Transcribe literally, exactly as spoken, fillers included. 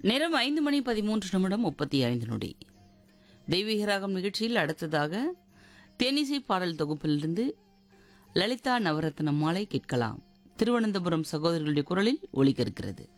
நேரம் ஐந்து மணி பதிமூன்று நிமிடம் முப்பத்தி ஐந்து நொடி. தெய்வீக ராகம் நிகழ்ச்சியில் அடுத்ததாக தேனிசை பாடல் தொகுப்பிலிருந்து லலிதா நவரத்ன மாலை கேட்கலாம். திருவனந்தபுரம் சகோதரர்களுடைய குரலில் ஒலிக்க இருக்கிறது.